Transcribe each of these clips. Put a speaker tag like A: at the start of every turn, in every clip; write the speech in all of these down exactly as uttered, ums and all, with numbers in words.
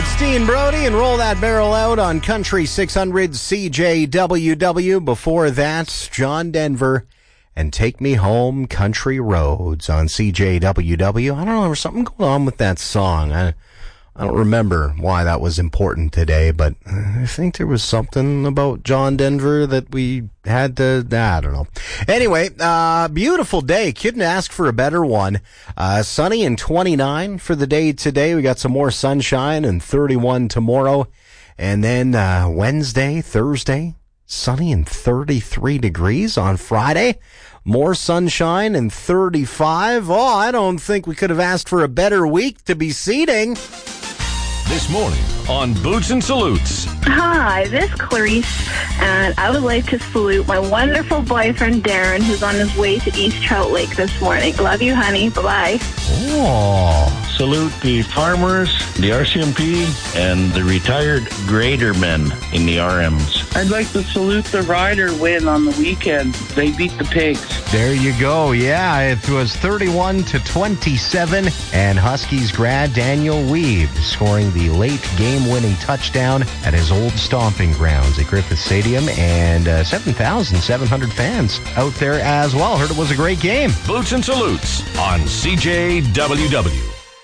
A: It's Dean Brody, and roll that barrel out on Country six hundred C J W W. Before that, John Denver and Take Me Home Country Roads on C J W W. I don't know, there was something going on with that song. I, I don't remember why that was important today, but I think there was something about John Denver that we had to, I don't know. Anyway, uh, beautiful day. Couldn't ask for a better one. Uh, sunny and twenty-nine for the day today. We got some more sunshine and thirty-one tomorrow. And then, uh, Wednesday, Thursday, sunny and thirty-three degrees on Friday. More sunshine and thirty-five. Oh, I don't think we could have asked for a better week to be seating.
B: This morning on Boots and Salutes.
C: Hi, this is Clarice, and I would like to salute my wonderful boyfriend, Darren, who's on his way to East Trout Lake this morning. Love you, honey. Bye-bye.
A: Oh.
D: Salute the farmers, the R C M P, and the retired grader men in the R Ms.
E: I'd like to salute the Rider win on the weekend. They beat the Pigs.
A: There you go. Yeah, it was thirty-one to twenty-seven, and Huskies grad Daniel Weave scoring the late game-winning touchdown at his old stomping grounds at Griffith Stadium, and uh, seven thousand seven hundred fans out there as well. Heard it was a great game.
B: Boots and Salutes on C J W W.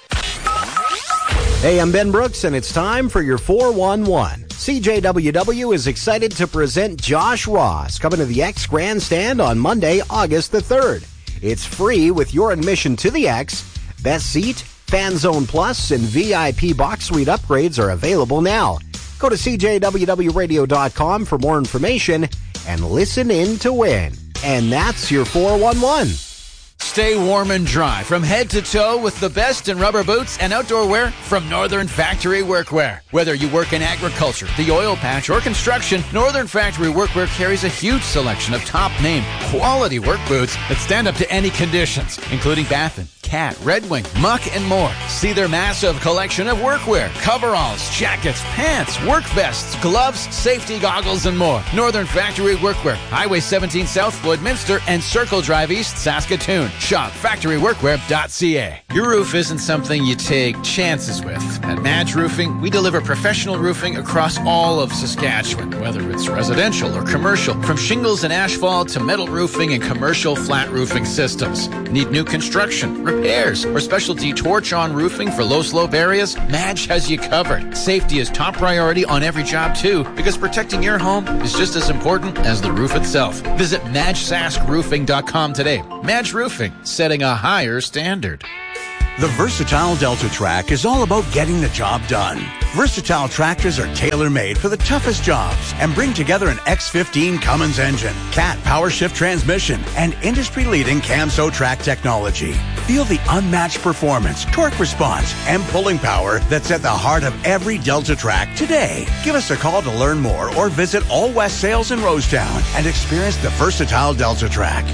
A: Hey, I'm Ben Brooks, and it's time for your four one one. C J W W is excited to present Josh Ross coming to the X Grandstand on Monday, August the third. It's free with your admission to the X. Best seat, Fan Zone Plus, and V I P box suite upgrades are available now. Go to C J W W radio dot com for more information and listen in to win. And that's your four one one.
F: Stay warm and dry from head to toe with the best in rubber boots and outdoor wear from Northern Factory Workwear. Whether you work in agriculture, the oil patch, or construction, Northern Factory Workwear carries a huge selection of top-name, quality work boots that stand up to any conditions, including Baffin, Cat, Red Wing, Muck, and more. See their massive collection of workwear, coveralls, jackets, pants, work vests, gloves, safety goggles, and more. Northern Factory Workwear, Highway seventeen South, Woodminster, and Circle Drive East, Saskatoon. Shop factory workwear dot c a. Your roof isn't something you take chances with. At Madge Roofing, we deliver professional roofing across all of Saskatchewan, whether it's residential or commercial, from shingles and asphalt to metal roofing and commercial flat roofing systems. Need new construction, repairs, or specialty torch-on roofing for low-slope areas? Madge has you covered. Safety is top priority on every job, too, because protecting your home is just as important as the roof itself. Visit madge sask roofing dot com today. Madge Roofing, setting a higher standard.
G: The Versatile Delta Track is all about getting the job done. Versatile tractors are tailor-made for the toughest jobs and bring together an X fifteen Cummins engine, Cat power shift transmission, and industry-leading Camso track technology. Feel the unmatched performance, torque response, and pulling power that's at the heart of every Delta Track today. Give us a call to learn more or visit All West Sales in Rosetown and experience the Versatile Delta Track.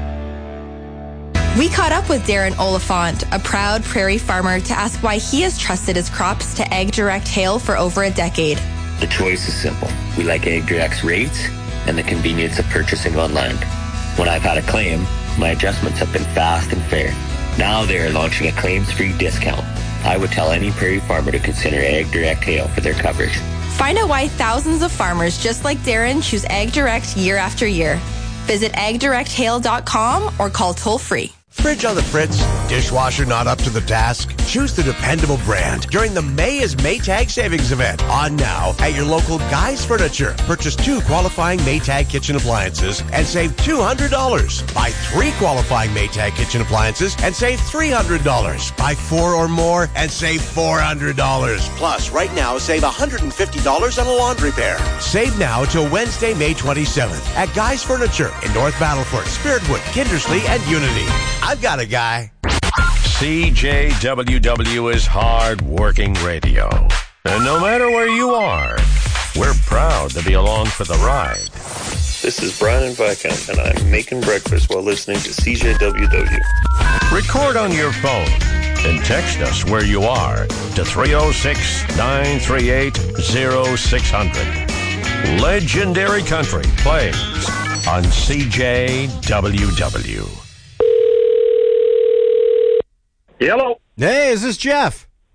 H: We caught up with Darren Oliphant, a proud prairie farmer, to ask why he has trusted his crops to Ag Direct Hail for over a decade.
I: The choice is simple. We like Ag Direct's rates and the convenience of purchasing online. When I've had a claim, my adjustments have been fast and fair. Now they are launching a claims-free discount. I would tell any prairie farmer to consider Ag Direct Hail for their coverage.
H: Find out why thousands of farmers just like Darren choose Ag Direct year after year. Visit ag direct hail dot com or call toll-free.
J: Fridge on the fritz? Dishwasher not up to the task? Choose the dependable brand during the May is Maytag Savings Event. On now at your local Guy's Furniture. Purchase two qualifying Maytag kitchen appliances and save two hundred dollars. Buy three qualifying Maytag kitchen appliances and save three hundred dollars. Buy four or more and save four hundred dollars. Plus, right now, save one hundred fifty dollars on a laundry pair. Save now till Wednesday, May twenty-seventh at Guy's Furniture in North Battleford, Spiritwood, Kindersley, and Unity. I've got a guy.
B: C J W W is hard-working radio. And no matter where you are, we're proud to be along for the ride.
K: This is Brian and Viscount, and I'm making breakfast while listening to C J W W.
B: Record on your phone and text us where you are to three oh six, nine three eight, oh six hundred. Legendary Country plays on C J W W.
L: Hello.
A: Hey, is this Jeff?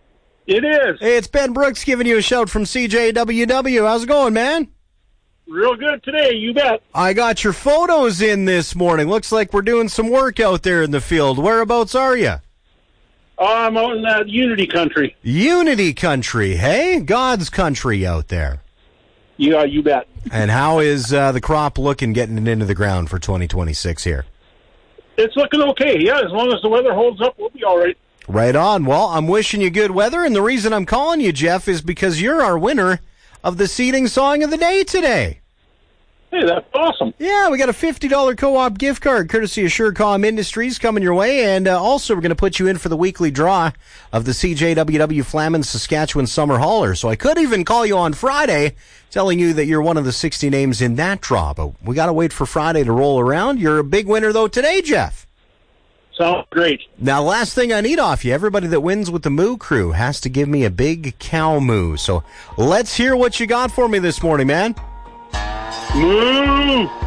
L: It is.
A: Hey, it's Ben Brooks giving you a shout from C J W W. How's it going, man?
L: Real good today, you bet.
A: I got your photos in this morning. Looks like we're doing some work out there in the field. Whereabouts are you?
L: I'm out in that Unity country.
A: Unity country, hey? God's country out there.
L: Yeah, you bet.
A: And how is uh, the crop looking getting it into the ground for twenty twenty-six here?
L: It's looking okay, yeah. As long as the weather holds up, we'll be all right.
A: Right on. Well, I'm wishing you good weather, and the reason I'm calling you, Jeff, is because you're our winner of the Seeding Song of the Day today.
L: Hey, that's awesome.
A: Yeah, we got a fifty dollars co-op gift card courtesy of SureCom Industries coming your way, and uh, also we're going to put you in for the weekly draw of the C J W W Flamin Saskatchewan Summer Hauler. So I could even call you on Friday telling you that you're one of the sixty names in that draw, but we got to wait for Friday to roll around. You're a big winner, though, today, Jeff.
L: Sounds great.
A: Now, last thing I need off you, everybody that wins with the Moo Crew has to give me a big cow moo. So let's hear what you got for me this morning, man.
L: Moo!